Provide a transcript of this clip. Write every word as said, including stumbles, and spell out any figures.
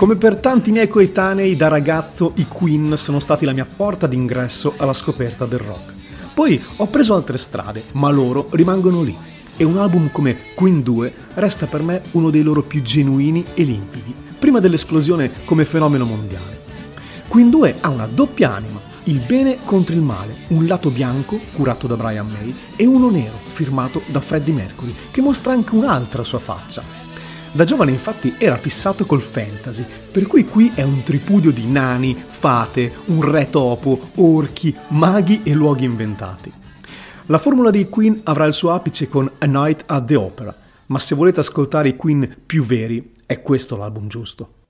Come per tanti miei coetanei, da ragazzo i Queen sono stati la mia porta d'ingresso alla scoperta del rock. Poi ho preso altre strade, ma loro rimangono lì. E un album come Queen due resta per me uno dei loro più genuini e limpidi, prima dell'esplosione come fenomeno mondiale. Queen due ha una doppia anima, il bene contro il male, un lato bianco, curato da Brian May, e uno nero, firmato da Freddie Mercury, che mostra anche un'altra sua faccia. Da giovane infatti era fissato col fantasy, per cui qui è un tripudio di nani, fate, un re topo, orchi, maghi e luoghi inventati. La formula dei Queen avrà il suo apice con A Night at the Opera, ma se volete ascoltare i Queen più veri, è questo l'album giusto.